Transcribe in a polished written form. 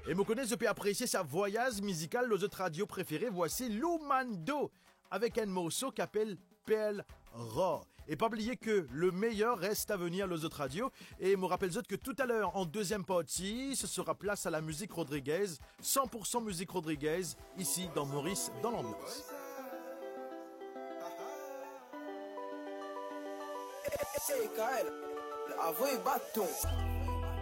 Et me connaissez, je peux apprécier sa voyage musical, les autres radios préférés. Voici Lumando avec un morceau qui s'appelle Pelle Raw. Et pas oublier que le meilleur reste à venir, les autres radios. Et me rappelle que tout à l'heure, en deuxième partie, ce sera place à la musique Rodriguez. 100% musique Rodriguez, ici dans Maurice, dans l'ambiance. Hey, Kyle, avui batum.